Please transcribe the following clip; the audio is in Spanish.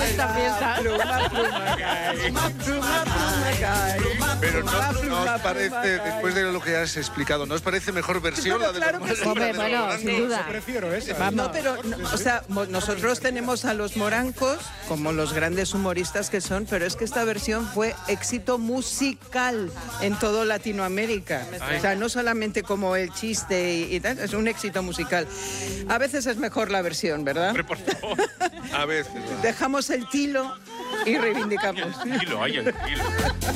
esta fiesta. Pluma, pluma, cae. Pluma, pluma, cae. Pero Pluma, no pluma, os parece, pluma, cae. después de lo que has explicado, ¿no os parece mejor versión la de Claro los que sí. morancos? Hombre, bueno, Los sin morancos? duda. Prefiero esa. Vamos. No, pero, o sea, nosotros tenemos a los morancos como los grandes humoristas que son, pero es que esta versión fue éxito musical en todo Latinoamérica. O sea, no solamente como el chiste y tal, es un éxito musical. A veces es mejor la versión, ¿verdad? Hombre, por favor. A veces. ¿verdad? Dejamos el tilo y reivindicamos. Tranquilo, ay, tranquilo.